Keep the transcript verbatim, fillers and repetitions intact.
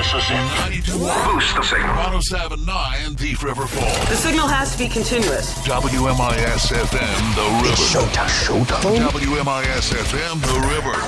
This is it. ninety-two point one. Boost the signal. one oh seven point nine Thief River Falls. The signal has to be continuous. W M I S F M, The River. It's showtime. Showtime. W M I S F M, The River.